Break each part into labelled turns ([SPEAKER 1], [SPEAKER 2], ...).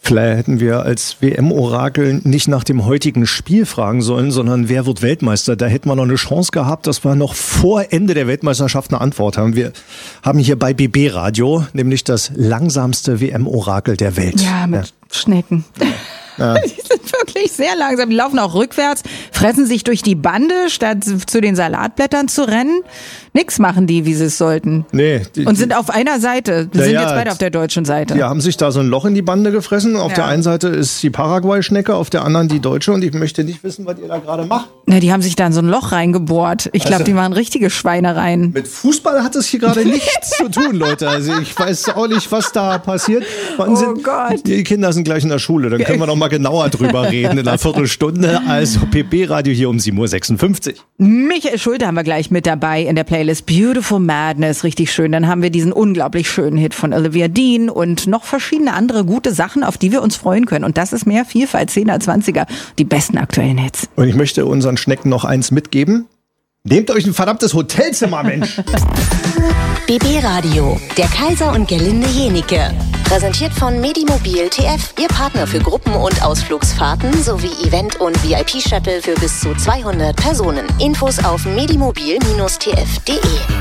[SPEAKER 1] Klar hätten wir als WM-Orakel nicht nach dem heutigen Spiel fragen sollen, sondern wer wird Weltmeister? Da hätten wir noch eine Chance gehabt, dass wir noch vor Ende der Weltmeisterschaft eine Antwort haben. Wir haben hier bei BB Radio nämlich das langsamste WM-Orakel der Welt.
[SPEAKER 2] Ja, mit Schnecken. Ja. Die sind wirklich sehr langsam. Die laufen auch rückwärts, fressen sich durch die Bande, statt zu den Salatblättern zu rennen. Nix machen die, wie sie es sollten. Nee. Und sind auf einer Seite. Die sind jetzt beide auf der deutschen Seite.
[SPEAKER 1] Die haben sich da so ein Loch in die Bande gefressen. Auf der einen Seite ist die Paraguay-Schnecke, auf der anderen die deutsche. Und ich möchte nicht wissen, was ihr da gerade macht.
[SPEAKER 2] Na, die haben sich da in so ein Loch reingebohrt. Ich glaube, die waren richtige Schweinereien.
[SPEAKER 1] Mit Fußball hat es hier gerade nichts zu tun, Leute. Also ich weiß auch nicht, was da passiert.
[SPEAKER 2] Gott.
[SPEAKER 1] Die Kinder sind gleich in der Schule. Dann können wir noch mal genauer drüber reden in einer Viertelstunde. Also PB-Radio hier um 7.56 Uhr.
[SPEAKER 2] Michael Schulte haben wir gleich mit dabei in der Playlist Beautiful Madness, richtig schön. Dann haben wir diesen unglaublich schönen Hit von Olivia Dean und noch verschiedene andere gute Sachen, auf die wir uns freuen können. Und das ist mehr Vielfalt, 10er, 20er, die besten aktuellen Hits.
[SPEAKER 1] Und ich möchte unseren Schnecken noch eins mitgeben. Nehmt euch ein verdammtes Hotelzimmer, Mensch!
[SPEAKER 3] BB Radio, der Kaiser und Gerlinde Jenike. Präsentiert von Medimobil TF, Ihr Partner für Gruppen- und Ausflugsfahrten sowie Event- und VIP-Shuttle für bis zu 200 Personen. Infos auf medimobil-tf.de.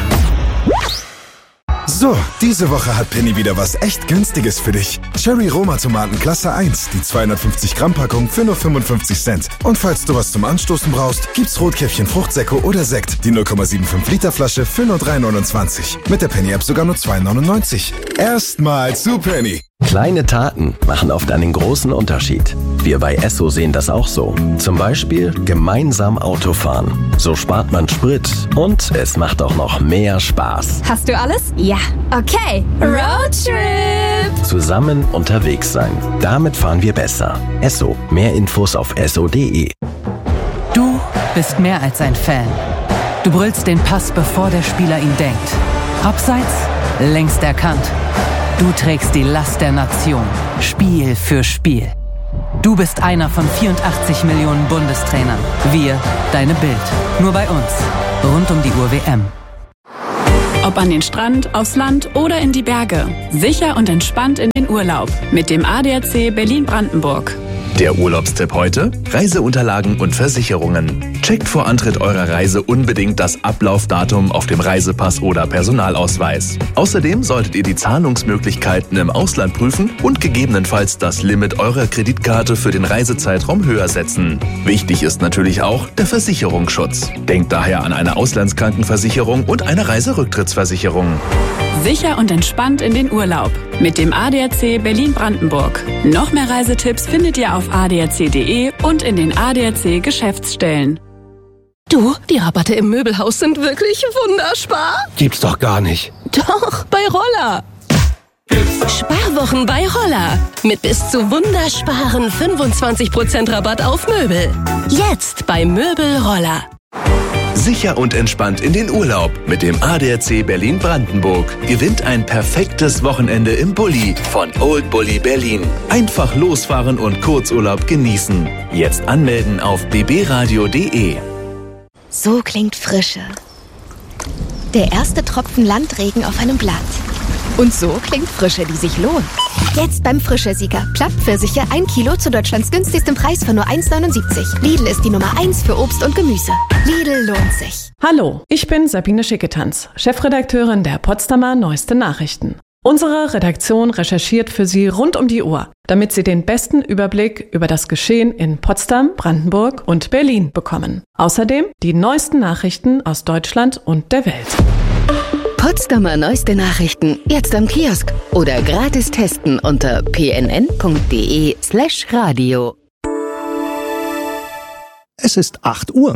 [SPEAKER 4] So, diese Woche hat Penny wieder was echt Günstiges für dich. Cherry Roma Tomaten Klasse 1, die 250 Gramm Packung für nur 55 Cent. Und falls du was zum Anstoßen brauchst, gibt's Rotkäppchen Fruchtsäcko oder Sekt, die 0,75 Liter Flasche für nur 3,29. Mit der Penny App sogar nur 2,99. Erstmal zu Penny.
[SPEAKER 5] Kleine Taten machen oft einen großen Unterschied. Wir bei Esso sehen das auch so. Zum Beispiel gemeinsam Autofahren. So spart man Sprit und es macht auch noch mehr Spaß.
[SPEAKER 6] Hast du alles? Ja. Okay. Roadtrip!
[SPEAKER 5] Zusammen unterwegs sein. Damit fahren wir besser. Esso. Mehr Infos auf esso.de.
[SPEAKER 7] Du bist mehr als ein Fan. Du brüllst den Pass, bevor der Spieler ihn denkt. Abseits, längst erkannt. Du trägst die Last der Nation, Spiel für Spiel. Du bist einer von 84 Millionen Bundestrainern. Wir, deine Bild. Nur bei uns. Rund um die Uhr WM.
[SPEAKER 8] Ob an den Strand, aufs Land oder in die Berge. Sicher und entspannt in den Urlaub. Mit dem ADAC Berlin-Brandenburg.
[SPEAKER 9] Der Urlaubstipp heute? Reiseunterlagen und Versicherungen. Checkt vor Antritt eurer Reise unbedingt das Ablaufdatum auf dem Reisepass oder Personalausweis. Außerdem solltet ihr die Zahlungsmöglichkeiten im Ausland prüfen und gegebenenfalls das Limit eurer Kreditkarte für den Reisezeitraum höher setzen. Wichtig ist natürlich auch der Versicherungsschutz. Denkt daher an eine Auslandskrankenversicherung und eine Reiserücktrittsversicherung.
[SPEAKER 8] Sicher und entspannt in den Urlaub. Mit dem ADAC Berlin-Brandenburg. Noch mehr Reisetipps findet ihr auf adac.de und in den ADAC-Geschäftsstellen.
[SPEAKER 10] Du, die Rabatte im Möbelhaus sind wirklich wunderspar.
[SPEAKER 5] Gibt's doch gar nicht.
[SPEAKER 10] Doch, bei Roller. Sparwochen bei Roller. Mit bis zu wundersparen 25% Rabatt auf Möbel. Jetzt bei Möbel Roller.
[SPEAKER 9] Sicher und entspannt in den Urlaub mit dem ADAC Berlin-Brandenburg. Gewinnt ein perfektes Wochenende im Bulli von Old Bulli Berlin. Einfach losfahren und Kurzurlaub genießen. Jetzt anmelden auf bbradio.de.
[SPEAKER 11] So klingt Frische. Der erste Tropfen Landregen auf einem Blatt. Und so klingt Frische, die sich lohnt. Jetzt beim Frische-Sieger. Plattpfirsiche 1 Kilo zu Deutschlands günstigstem Preis von nur 1,79. Lidl ist die Nummer 1 für Obst und Gemüse. Lidl lohnt sich.
[SPEAKER 12] Hallo, ich bin Sabine Schicketanz, Chefredakteurin der Potsdamer Neueste Nachrichten. Unsere Redaktion recherchiert für Sie rund um die Uhr, damit Sie den besten Überblick über das Geschehen in Potsdam, Brandenburg und Berlin bekommen. Außerdem die neuesten Nachrichten aus Deutschland und der Welt.
[SPEAKER 11] Potsdamer Neueste Nachrichten, jetzt am Kiosk oder gratis testen unter pnn.de/radio.
[SPEAKER 1] Es ist 8 Uhr.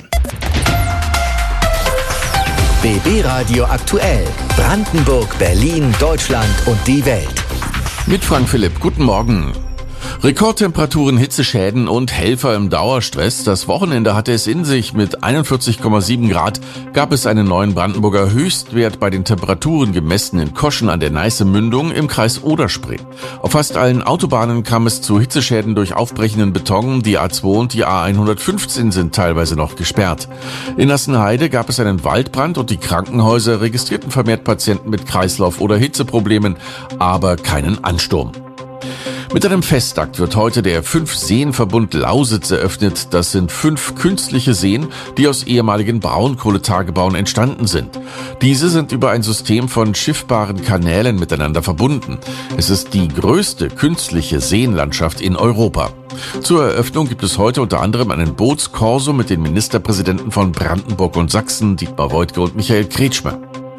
[SPEAKER 13] BB Radio aktuell. Brandenburg, Berlin, Deutschland und die Welt.
[SPEAKER 14] Mit Frank Philipp, guten Morgen. Rekordtemperaturen, Hitzeschäden und Helfer im Dauerstress. Das Wochenende hatte es in sich. Mit 41,7 Grad gab es einen neuen Brandenburger Höchstwert bei den Temperaturen gemessen in Koschen an der Neiße-Mündung im Kreis Oder-Spree. Auf fast allen Autobahnen kam es zu Hitzeschäden durch aufbrechenden Beton. Die A2 und die A115 sind teilweise noch gesperrt. In Assenheide gab es einen Waldbrand und die Krankenhäuser registrierten vermehrt Patienten mit Kreislauf- oder Hitzeproblemen, aber keinen Ansturm. Mit einem Festakt wird heute der 5-Seen-Verbund Lausitz eröffnet. Das sind 5 künstliche Seen, die aus ehemaligen Braunkohletagebauen entstanden sind. Diese sind über ein System von schiffbaren Kanälen miteinander verbunden. Es ist die größte künstliche Seenlandschaft in Europa. Zur Eröffnung gibt es heute unter anderem einen Bootskorso mit den Ministerpräsidenten von Brandenburg und Sachsen, Dietmar Woidke und Michael Kretschmer.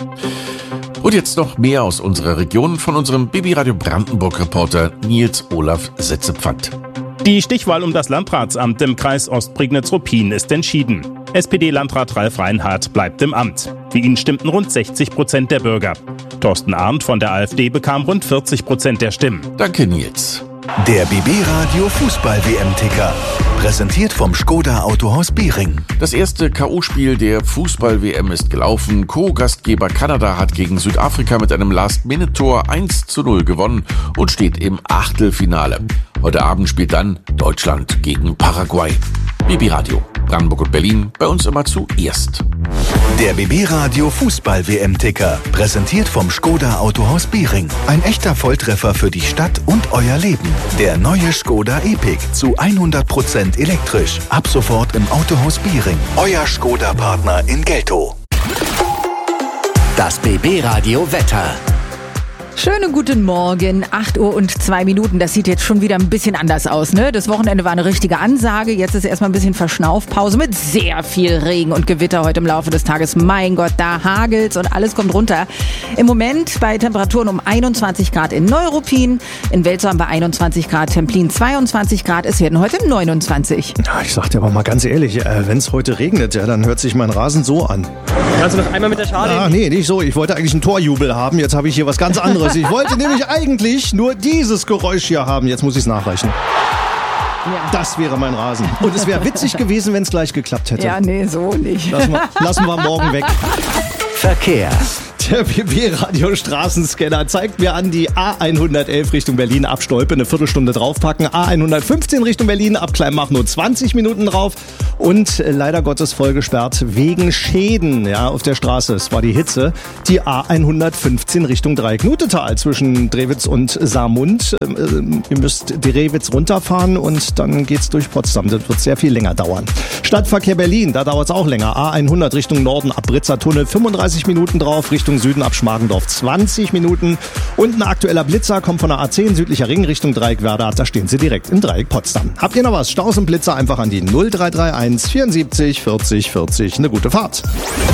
[SPEAKER 14] Und jetzt noch mehr aus unserer Region von unserem BB Radio Brandenburg-Reporter Nils Olaf Setzepfand.
[SPEAKER 15] Die Stichwahl um das Landratsamt im Kreis Ostprignitz-Ruppin ist entschieden. SPD-Landrat Ralf Reinhardt bleibt im Amt. Für ihn stimmten rund 60% der Bürger. Thorsten Arndt von der AfD bekam rund 40% der Stimmen.
[SPEAKER 14] Danke, Nils.
[SPEAKER 13] Der BB Radio Fußball-WM-Ticker. Präsentiert vom Škoda Autohaus Bering.
[SPEAKER 14] Das erste K.O.-Spiel der Fußball-WM ist gelaufen. Co-Gastgeber Kanada hat gegen Südafrika mit einem Last-Minute-Tor 1:0 gewonnen und steht im Achtelfinale. Heute Abend spielt dann Deutschland gegen Paraguay. BB Radio, Brandenburg und Berlin, bei uns immer zuerst.
[SPEAKER 13] Der BB Radio Fußball-WM-Ticker. Präsentiert vom Škoda Autohaus Bering. Ein echter Volltreffer für die Stadt und euer Leben. Der neue Škoda Epiq zu 100% elektrisch. Ab sofort im Autohaus Bering. Euer Škoda-Partner in Geltow. Das BB Radio Wetter.
[SPEAKER 2] Schönen guten Morgen, 8:02 Uhr. Das sieht jetzt schon wieder ein bisschen anders aus, ne? Das Wochenende war eine richtige Ansage. Jetzt ist erstmal ein bisschen Verschnaufpause mit sehr viel Regen und Gewitter heute im Laufe des Tages. Mein Gott, da hagelt's und alles kommt runter. Im Moment bei Temperaturen um 21 Grad in Neuruppin, in Welzow bei 21 Grad, Templin 22 Grad. Es werden heute 29.
[SPEAKER 1] Ja, ich sag dir aber mal ganz ehrlich, wenn es heute regnet, ja, dann hört sich mein Rasen so an.
[SPEAKER 16] Kannst du noch einmal mit der Schale?
[SPEAKER 1] Ah, nee, nicht so. Ich wollte eigentlich einen Torjubel haben. Jetzt habe ich hier was ganz anderes. Ich wollte nämlich eigentlich nur dieses Geräusch hier haben. Jetzt muss ich es nachreichen. Ja. Das wäre mein Rasen. Und es wäre witzig gewesen, wenn es gleich geklappt hätte.
[SPEAKER 2] Ja, nee, so nicht.
[SPEAKER 1] Lassen wir morgen weg.
[SPEAKER 13] Verkehr.
[SPEAKER 1] Der BB-Radio-Straßenscanner zeigt mir an, die A111 Richtung Berlin ab Stolpe eine Viertelstunde draufpacken. A115 Richtung Berlin ab Kleinmach nur 20 Minuten drauf. Und leider Gottes voll gesperrt wegen Schäden auf der Straße. Es war die Hitze. Die A115 Richtung Dreiecknutetal zwischen Drewitz und Saarmund. Ihr müsst Drewitz runterfahren und dann geht's durch Potsdam. Das wird sehr viel länger dauern. Stadtverkehr Berlin, da dauert's auch länger. A100 Richtung Norden ab Britzer Tunnel 35 Minuten drauf. Richtung Süden ab Schmargendorf 20 Minuten. Und ein aktueller Blitzer kommt von der A10 südlicher Ring Richtung Dreieck Werder. Da stehen Sie direkt im Dreieck Potsdam. Habt ihr noch was? Staus und Blitzer einfach an die 0331 74 40 40. Eine gute Fahrt.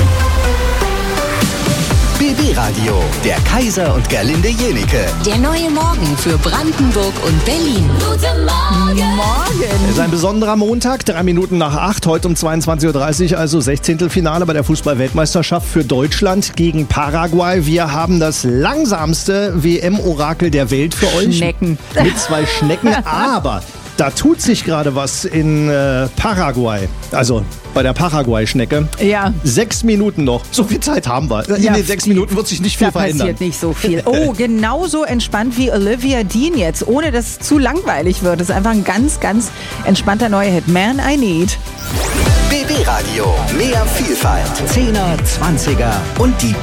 [SPEAKER 13] BB Radio, der Kaiser und Gerlinde Jenike.
[SPEAKER 3] Der neue Morgen für Brandenburg und Berlin.
[SPEAKER 6] Guten Morgen.
[SPEAKER 2] Morgen.
[SPEAKER 1] Es ist ein besonderer Montag, 3 Minuten nach 8, heute um 22:30 Uhr, also 16. Finale bei der Fußball-Weltmeisterschaft für Deutschland gegen Paraguay. Wir haben das langsamste WM-Orakel der Welt für euch.
[SPEAKER 2] Schnecken.
[SPEAKER 1] Mit 2 Schnecken, aber da tut sich gerade was in Paraguay. Also bei der Paraguay-Schnecke.
[SPEAKER 2] Ja.
[SPEAKER 1] 6 Minuten noch. So viel Zeit haben wir. In den 6 Minuten wird sich nicht viel verändern.
[SPEAKER 2] Da passiert nicht so viel. Oh, genauso entspannt wie Olivia Dean jetzt, ohne dass es zu langweilig wird. Das ist einfach ein ganz, ganz entspannter neuer Hit. Man, I Need.
[SPEAKER 13] BB Radio, mehr Vielfalt. 10er, 20er und die